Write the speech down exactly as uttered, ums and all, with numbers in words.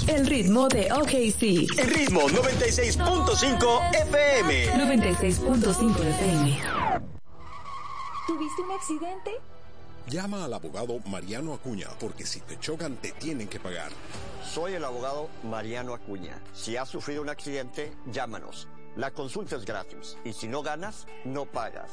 Somos el ritmo de O K C. El ritmo noventa y seis punto cinco F M. noventa y seis punto cinco F M. ¿Tuviste un accidente? Llama al abogado Mariano Acuña, porque si te chocan te tienen que pagar. Soy el abogado Mariano Acuña. Si has sufrido un accidente, llámanos. La consulta es gratis y si no ganas, no pagas.